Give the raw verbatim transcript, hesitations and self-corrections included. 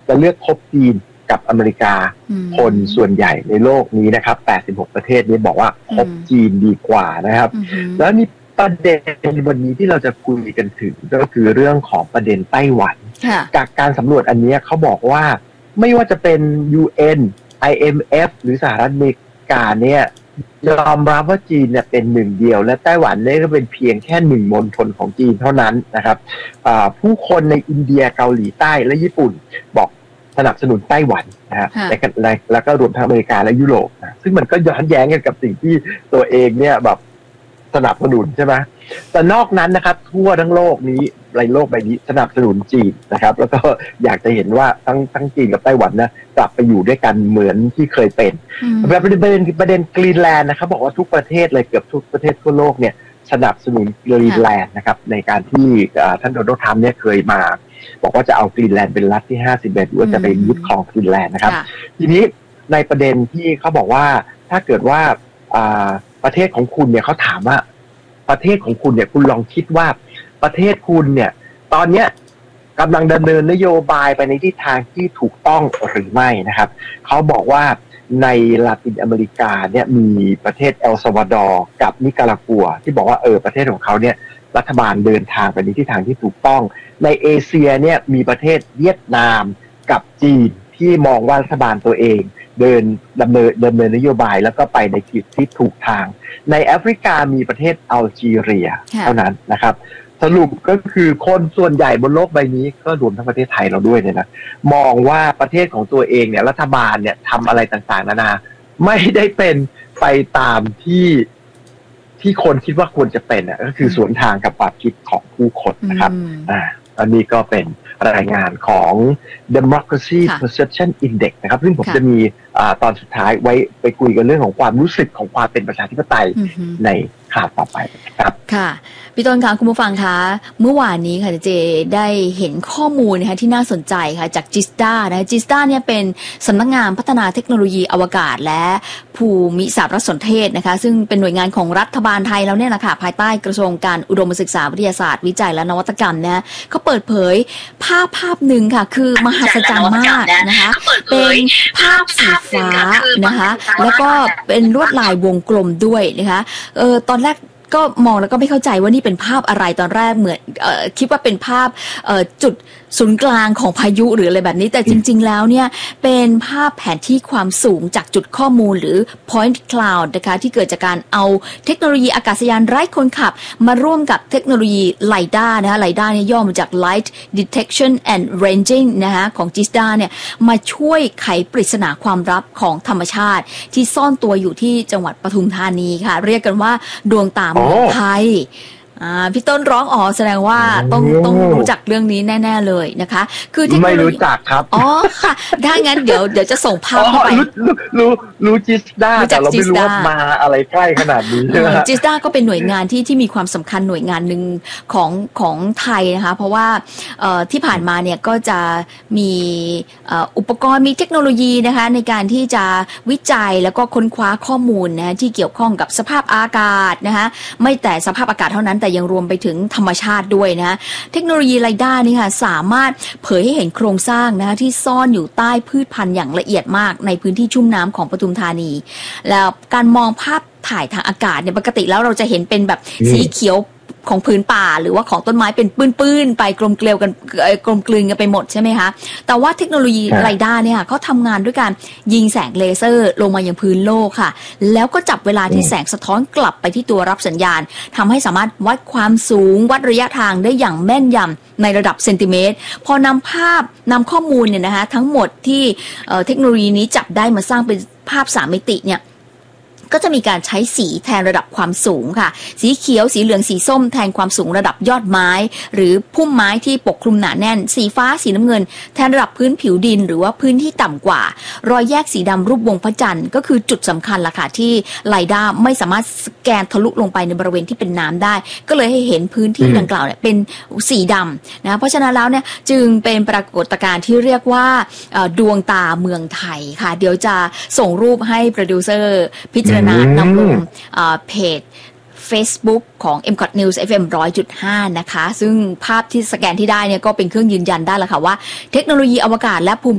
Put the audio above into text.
จะเลือกคบจีนกับอเมริกาคนส่วนใหญ่ในโลกนี้นะครับแปดสิบหกประเทศนี้บอกว่าคบจีนดีกว่านะครับแล้วมีประเด็นวันนี้ที่เราจะคุยกันถึงก็คือเรื่องของประเด็นไต้หวันจากการสำรวจอันนี้เขาบอกว่าไม่ว่าจะเป็น ยู เอ็น ไอ เอ็ม เอฟ หรือสหรัฐอเมริกาเนี่ยยอมรับว่าจีนเนี่ยเป็นหนึ่งเดียวและไต้หวันเนี่ยก็เป็นเพียงแค่หนึ่งมณฑลของจีนเท่านั้นนะครับผู้คนในอินเดียเกาหลีใต้และญี่ปุ่นบอกสนับสนุนไต้หวันนะฮะแล้วก็รวมทั้งอเมริกาและยุโรปนะซึ่งมันก็ย้อนแย้งกันกับสิ่งที่ตัวเองเนี่ยแบบสนับสนุนใช่ไหมแต่นอกนั้นนะครับทั่วทั้งโลกนี้ในโลกใบนี้สนับสนุนจีนนะครับแล้วก็อยากจะเห็นว่าทั้งทั้งจีนกับไต้หวันนะกลับไปอยู่ด้วยกันเหมือนที่เคยเป็นประเด็นประเด็นประเด็นกรีนแลนด์นะครับบอกว่าทุกประเทศเลยเกือบทุกประเทศทั่วโลกเนี่ยสนับสนุนกรีนแลนด์นะครับในการที่ท่านโดนัลด์ทรัมป์เนี่ยเคยมาบอกว่าจะเอากรีนแลนด์เป็นรัฐที่ห้าสิบเอ็ดหรือว่าจะไปยึดครองกรีนแลนด์นะครับทีนี้ในประเด็นที่เขาบอกว่าถ้าเกิดว่าประเทศของคุณเนี่ยเขาถามว่าประเทศของคุณเนี่ยคุณลองคิดว่าประเทศคุณเนี่ยตอนเนี้ยกำลังดำเนินนโยบายไปในทิศทางที่ถูกต้องหรือไม่นะครับเขาบอกว่าในลาตินอเมริกาเนี่ยมีประเทศเอลซัลวาดอร์กับนิการากัวที่บอกว่าเออประเทศของเขาเนี่ยรัฐบาลเดินทางไปในทิศทางที่ถูกต้องในเอเชียเนี่ยมีประเทศเวียดนามกับจีนที่มองว่ารัฐบาลตัวเองเดินดำเนินดำเนินนโยบายแล้วก็ไปในทิศที่ถูกทางในแอฟริกามีประเทศอัลจีเรียเท่านั้นนะครับสรุปก็คือคนส่วนใหญ่บนโลกใบนี้ก็รวมทั้งประเทศไทยเราด้วยเนี่ยนะมองว่าประเทศของตัวเองเนี่ยรัฐบาลเนี่ยทำอะไรต่างๆนานาไม่ได้เป็นไปตามที่ที่คนคิดว่าควรจะเป็นอ่ะก็คือสวนทางกับความคิดของผู้คนนะครับอ่าอันนี้ก็เป็นรายงานของ Democracy Perception Index นะครับซึ่งผมจะมีตอนสุดท้ายไว้ไปคุยกันเรื่องของความรู้สึกของความเป็นประชาธิปไตยในข่าวต่อไปครับค่ะพี่ต้นคะคุณผู้ฟังคะเมื่อวานนี้ค่ะเจได้เห็นข้อมูลนะคะที่น่าสนใจค่ะจากจิสตานะจิสตาเนี่ยเป็นสำนักงานพัฒนาเทคโนโลยีอวกาศและภูมิสารสนเทศนะคะซึ่งเป็นหน่วยงานของรัฐบาลไทยแล้วเนี่ยนะคะภายใต้กระทรวงการอุดมศึกษาวิทยาศาสตร์วิจัยและนวัตกรรมนะเขาเปิดเผยภาพภาพหนึ่งค่ะคือมหัศจรรย์มากนะคะเป็นภาพสีฟ้านะคะแล้วก็เป็นลวดลายวงกลมด้วยนะคะเออตอนแรกก็มองแล้วก็ไม่เข้าใจว่านี่เป็นภาพอะไรตอนแรกเหมือนเอ่อคิดว่าเป็นภาพเอ่อจุดศูนย์กลางของพายุหรืออะไรแบบนี้แต่จริงๆแล้วเนี่ยเป็นภาพแผนที่ความสูงจากจุดข้อมูลหรือ point cloud นะคะที่เกิดจากการเอาเทคโนโลยีอากาศยานไร้คนขับมาร่วมกับเทคโนโลยีไลด้านะคะไลด้าเนี่ยย่อมาจาก Light Detection and Ranging นะคะของ จิส ดา เนี่ยมาช่วยไขปริศนาความลับของธรรมชาติที่ซ่อนตัวอยู่ที่จังหวัดปทุมธานีค่ะเรียกกันว่าดวงตาเมืองไทยอ่าพี่ต้นร้องอ๋อแสดงว่าต้องต้องรู้จักเรื่องนี้แน่ๆเลยนะคะคือเทคโนโลยีไม่รู้จักครับอ๋อค่ะถ้างั้นเดี๋ยวเดี๋ยวจะส่งภาพเข้าไปรู้รู้รู้จิสด้าแต่เราไม่รู้ว่ามาอะไรใกล้ขนาดนี้ใช่ไหมจิสด้าก็เป็นหน่วยงานที่ที่มีความสำคัญหน่วยงานหนึ่งของของไทยนะคะเพราะว่าเอ่อที่ผ่านมาเนี่ยก็จะมีเอ่ออุปกรณ์มีเทคโนโลยีนะคะในการที่จะวิจัยแล้วก็ค้นคว้าข้อมูลนะที่เกี่ยวข้องกับสภาพอากาศนะคะไม่แต่สภาพอากาศเท่านั้นแต่ยังรวมไปถึงธรรมชาติด้วยนะเทคโนโลยีไลด้านี่ค่ะสามารถเผยให้เห็นโครงสร้างนะคะที่ซ่อนอยู่ใต้พืชพันธุ์อย่างละเอียดมากในพื้นที่ชุ่มน้ำของปทุมธานีแล้วการมองภาพถ่ายทางอากาศเนี่ยปกติแล้วเราจะเห็นเป็นแบบสีเขียวของพื้นป่าหรือว่าของต้นไม้เป็นปื้นๆไปกลมเกลียวกันกลมกลืนกันไปหมดใช่ไหมคะแต่ว่าเทคโนโลยีไรด้าเนี่ยเขาทำงานด้วยการยิงแสงเลเซอร์ลงมายังพื้นโลกค่ะแล้วก็จับเวลาที่แสงสะท้อนกลับไปที่ตัวรับสัญญาณทำให้สามารถวัดความสูงวัดระยะทางได้อย่างแม่นยำในระดับเซนติเมตรพอนำภาพนำข้อมูลเนี่ยนะคะทั้งหมดที่เทคโนโลยีนี้จับได้มาสร้างเป็นภาพสามมิติเนี่ยก็จะมีการใช้สีแทนระดับความสูงค่ะสีเขียวสีเหลืองสีส้มแทนความสูงระดับยอดไม้หรือพุ่มไม้ที่ปกคลุมหนาแน่นสีฟ้าสีน้ำเงินแทนระดับพื้นผิวดินหรือว่าพื้นที่ต่ำกว่ารอยแยกสีดำรูปวงพระจันทร์ก็คือจุดสำคัญล่ะค่ะที่ไลด้าไม่สามารถสแกนทะลุลงไปในบริเวณที่เป็นน้ำได้ก็เลยให้เห็นพื้นที่ดังกล่าวเนี่ยเป็นสีดำนะเพราะฉะนั้นแล้วเนี่ยจึงเป็นปรากฏการณ์ที่เรียกว่าดวงตาเมืองไทยค่ะเดี๋ยวจะส่งรูปให้โปรดิวเซอร์พิจารณานำลงเพจ Facebook ของ เอ็ม คอท News เอฟ เอ็ม หนึ่งร้อยจุดห้า นะคะซึ่งภาพที่สแกนที่ได้เนี่ยก็เป็นเครื่องยืนยันได้แล้วค่ะว่าเทคโนโลยีอวกาศและภูมิ